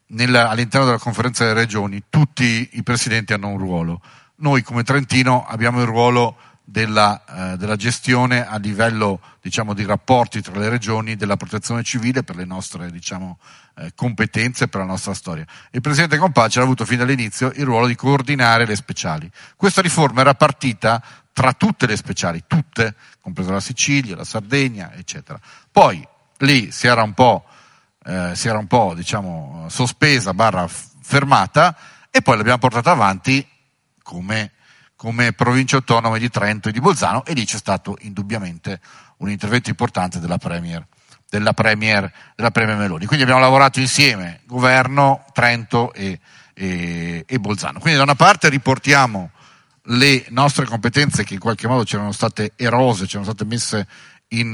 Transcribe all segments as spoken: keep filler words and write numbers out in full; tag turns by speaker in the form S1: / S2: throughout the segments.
S1: nella, all'interno della conferenza delle regioni tutti i presidenti hanno un ruolo. Noi come Trentino abbiamo il ruolo della, eh, della gestione a livello, diciamo, di rapporti tra le regioni, della protezione civile per le nostre, diciamo, eh, competenze, per la nostra storia. Il presidente Compace ha avuto fin dall'inizio il ruolo di coordinare le speciali. Questa riforma era partita tra tutte le speciali, tutte, compresa la Sicilia, la Sardegna, eccetera. Poi lì si era un po', eh, si era un po', diciamo, sospesa, barra fermata, e poi l'abbiamo portata avanti come come province autonome di Trento e di Bolzano, e lì c'è stato indubbiamente un intervento importante della Premier, della Premier, della Premier Meloni. Quindi abbiamo lavorato insieme, governo, Trento e, e, e Bolzano. Quindi da una parte riportiamo le nostre competenze che in qualche modo c'erano state erose, c'erano state messe in,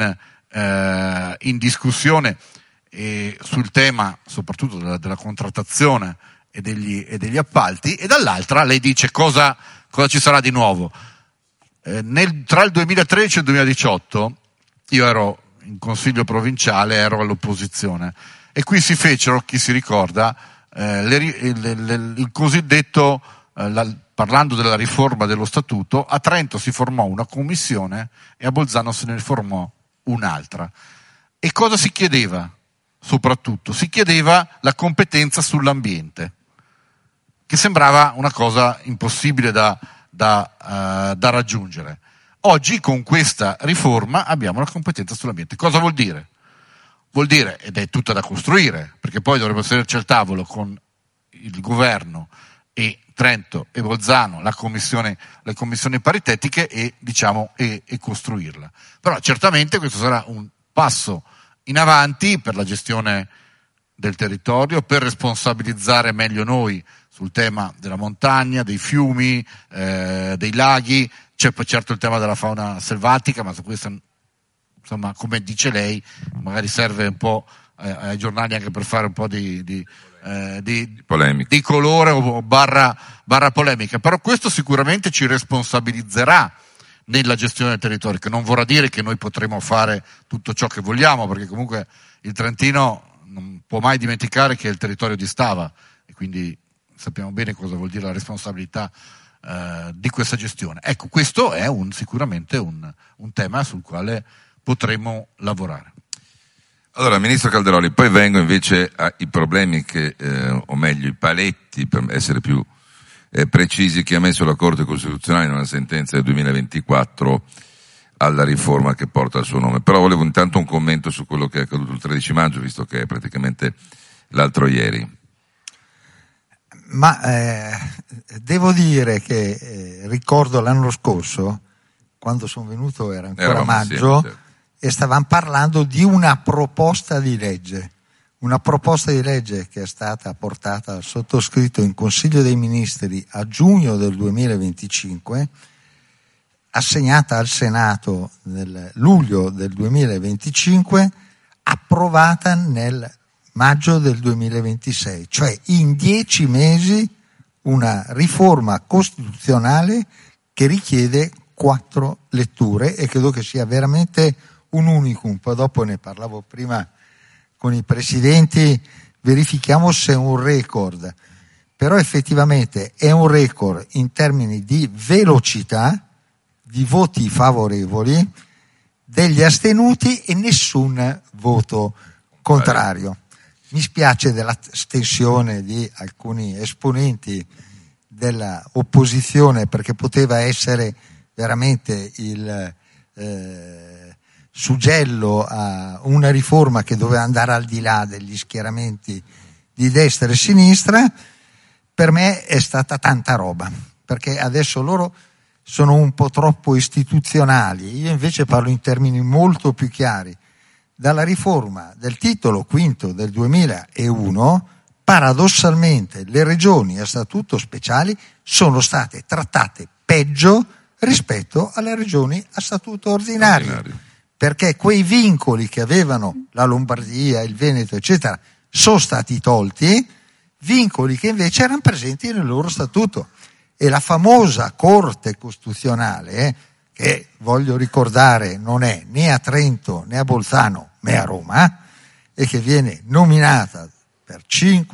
S1: eh, in discussione eh, sul tema soprattutto della, della contrattazione e degli, e degli appalti, e dall'altra lei dice cosa Cosa ci sarà di nuovo? Eh, nel, tra il duemilatredici e il duemiladiciotto io ero in consiglio provinciale, ero all'opposizione, e qui si fecero, chi si ricorda, eh, le, le, le, il cosiddetto, eh, la, parlando della riforma dello statuto, a Trento si formò una commissione e a Bolzano se ne formò un'altra. E cosa si chiedeva? Soprattutto si chiedeva la competenza sull'ambiente, che sembrava una cosa impossibile da, da, uh, da raggiungere. Oggi con questa riforma abbiamo la competenza sull'ambiente. Cosa vuol dire? Vuol dire, ed è tutta da costruire, perché poi dovremo sederci al tavolo con il governo e Trento e Bolzano, la commissione, le commissioni paritetiche, e diciamo e, e costruirla. Però certamente questo sarà un passo in avanti per la gestione del territorio, per responsabilizzare meglio noi sul tema della montagna, dei fiumi, eh, dei laghi. C'è poi certo il tema della fauna selvatica, ma su questo, insomma, come dice lei, magari serve un po' eh, ai giornali anche per fare un po' di, di, eh, di, di colore o barra, barra polemica. Però questo sicuramente ci responsabilizzerà nella gestione del territorio, che non vorrà dire che noi potremo fare tutto ciò che vogliamo, perché comunque il Trentino non può mai dimenticare che è il territorio di Stava, e quindi sappiamo bene cosa vuol dire la responsabilità eh, di questa gestione. Ecco, questo è un, sicuramente un, un tema sul quale potremo lavorare.
S2: Allora, Ministro Calderoli, poi vengo invece ai problemi che, eh, o meglio, i paletti, per essere più eh, precisi, che ha messo la Corte Costituzionale in una sentenza del duemilaventiquattro alla riforma che porta il suo nome. Però volevo intanto un commento su quello che è accaduto il tredici maggio, visto che è praticamente l'altro ieri.
S3: Ma eh, devo dire che eh, ricordo l'anno scorso, quando sono venuto era ancora
S2: Eravamo
S3: maggio,
S2: insieme, certo.
S3: E stavamo parlando di una proposta di legge, una proposta di legge che è stata portata al sottoscritto in Consiglio dei Ministri a giugno del duemilaventicinque, assegnata al Senato nel luglio del duemilaventicinque, approvata nel maggio del duemilaventisei, cioè in dieci mesi una riforma costituzionale che richiede quattro letture, e credo che sia veramente un unicum. Poi dopo ne parlavo prima con i presidenti, verifichiamo se è un record, però effettivamente è un record in termini di velocità, di voti favorevoli, degli astenuti e nessun voto contrario. Mi spiace dell'astensione di alcuni esponenti dell'opposizione, perché poteva essere veramente il eh, suggello a una riforma che doveva andare al di là degli schieramenti di destra e sinistra. Per me è stata tanta roba, perché adesso loro sono un po' troppo istituzionali, io invece parlo in termini molto più chiari. Dalla riforma del titolo quinto del duemilauno, paradossalmente le regioni a statuto speciali sono state trattate peggio rispetto alle regioni a statuto ordinario, ordinario. Perché quei vincoli che avevano la Lombardia, il Veneto, eccetera, sono stati tolti, vincoli che invece erano presenti nel loro statuto. E la famosa Corte Costituzionale, eh, che voglio ricordare non è né a Trento né a Bolzano né a Roma, eh, e che viene nominata per cinque